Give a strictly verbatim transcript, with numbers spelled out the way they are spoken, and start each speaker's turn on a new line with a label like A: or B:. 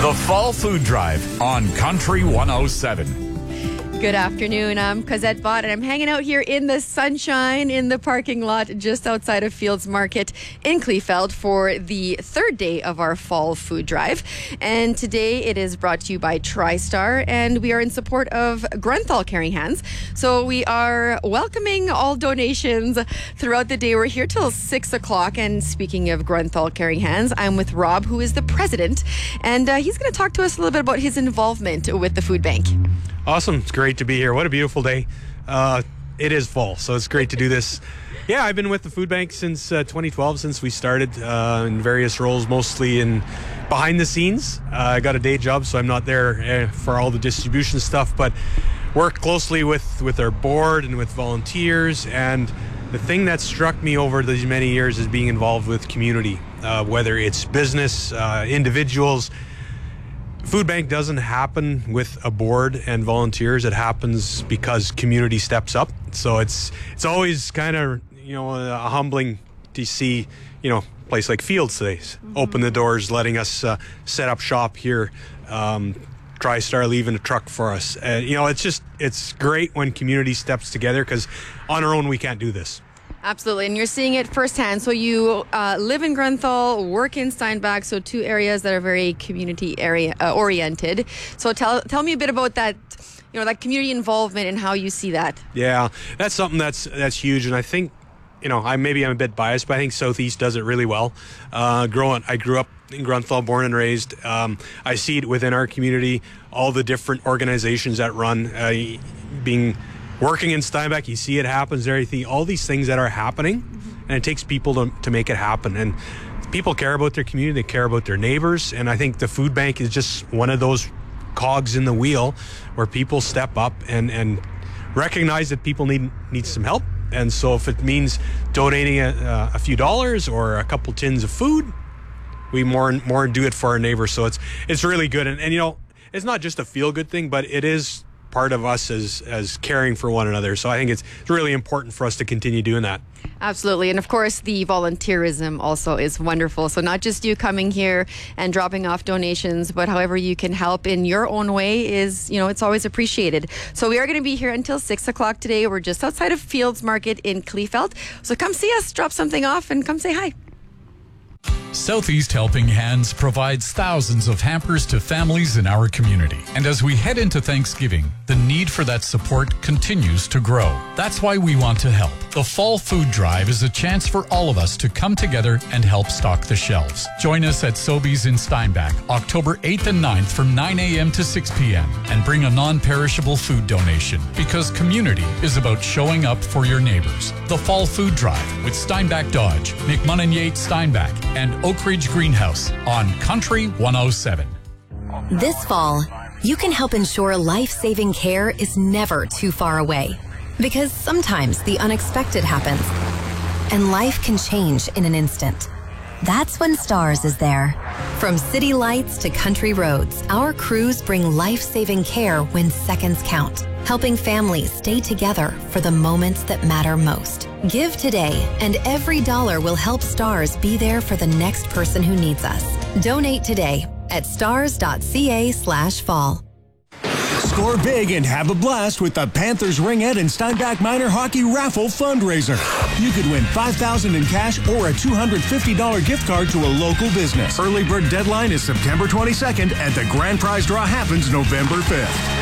A: The Fall Food Drive on Country one oh seven.
B: Good afternoon. I'm Cosette Bott, and I'm hanging out here in the sunshine in the parking lot just outside of Fields Market in Kleefeld for the third day of our Fall Food Drive. And today it is brought to you by TriStar, and we are in support of Grunthal Caring Hands. So we are welcoming all donations throughout the day. We're here till six o'clock. And speaking of Grunthal Caring Hands, I'm with Rob, who is the president, and uh, he's going to talk to us a little bit about his involvement with the food bank.
C: Awesome. It's great to be here. What a beautiful day. Uh, it is fall, so it's great to do this. Yeah, I've been with the food bank since uh, twenty twelve, since we started uh, in various roles, mostly in behind the scenes. Uh, I got a day job, so I'm not there uh, for all the distribution stuff, but work closely with, with our board and with volunteers. And the thing that struck me over these many years is being involved with community, uh, whether it's business, uh, individuals. Food bank doesn't happen with a board and volunteers. It happens because community steps up. So it's it's always kind of, you know, uh, humbling to see, you know, a place like Fields today mm-hmm. open the doors, letting us uh, set up shop here. Um, TriStar leaving a truck for us. Uh, you know, it's just, it's great when community steps together, because on our own we can't do this.
B: Absolutely, and you're seeing it firsthand. So you uh, live in Grunthal, work in Steinbach, so two areas that are very community area uh, oriented. So tell tell me a bit about that, you know, that community involvement and how you see that.
C: Yeah, that's something that's that's huge, and I think, you know, I maybe I'm a bit biased, but I think Southeast does it really well. Uh, growing, I grew up in Grunthal, born and raised. Um, I see it within our community, all the different organizations that run, uh, being. Working in Steinbach, you see it happens there. All these things that are happening, and it takes people to, to make it happen. And people care about their community, they care about their neighbors. And I think the food bank is just one of those cogs in the wheel where people step up and, and recognize that people need need some help. And so if it means donating a, a few dollars or a couple tins of food, we more and more do it for our neighbors. So it's it's really good. And, and you know, it's not just a feel-good thing, but it is part of us as as caring for one another. So I think it's really important for us to continue doing that.
B: Absolutely. And of course, the volunteerism also is wonderful. So not just you coming here and dropping off donations, but however you can help in your own way is, you know, it's always appreciated. So we are going to be here until six o'clock today. We're just outside of Fields Market in Kleefeld. So come see us, drop something off, and come say hi.
A: Southeast Helping Hands provides thousands of hampers to families in our community. And as we head into Thanksgiving, the need for that support continues to grow. That's why we want to help. The Fall Food Drive is a chance for all of us to come together and help stock the shelves. Join us at Sobeys in Steinbach, October eighth and ninth from nine a.m. to six p.m. and bring a non-perishable food donation, because community is about showing up for your neighbors. The Fall Food Drive with Steinbach Dodge, McMunnon Yates Steinbach, and Oak Ridge Greenhouse on Country one oh seven.
D: This fall, you can help ensure life-saving care is never too far away. Because sometimes the unexpected happens, and life can change in an instant. That's when STARS is there. From city lights to country roads, our crews bring life-saving care when seconds count, helping families stay together for the moments that matter most. Give today, and every dollar will help STARS be there for the next person who needs us. Donate today at stars.ca slash fall.
E: Score big and have a blast with the Panthers Ringette and Steinbach Minor Hockey Raffle Fundraiser. You could win five thousand dollars in cash or a two hundred fifty dollars gift card to a local business. Early bird deadline is September twenty-second, and the grand prize draw happens November fifth.